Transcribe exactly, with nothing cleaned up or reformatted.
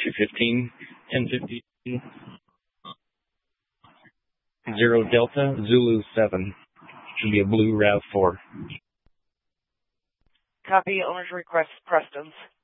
two fifteen, ten fifteen, zero Delta, Zulu seven. Should be a blue RAV four. Copy owner's request, Preston's.